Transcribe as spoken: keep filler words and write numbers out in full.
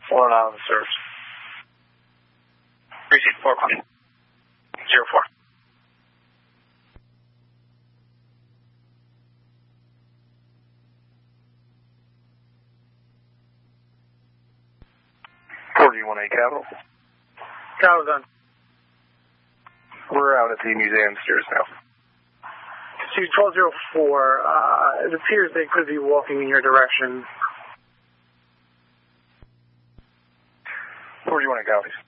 Four and out of the service. Receipt four one. Zero four. forty-one A Capital. Capital done. We're out at the museum stairs now. See, twelve oh four, uh, it appears they could be walking in your direction. forty-one A copies.